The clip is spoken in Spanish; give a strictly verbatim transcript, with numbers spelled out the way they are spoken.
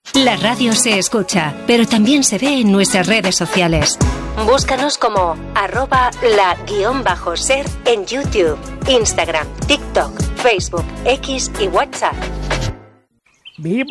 La radio se escucha, pero también se ve en nuestras redes sociales. Búscanos como arroba la guión bajo ser en YouTube, Instagram, TikTok, Facebook, X y WhatsApp. ¡Viva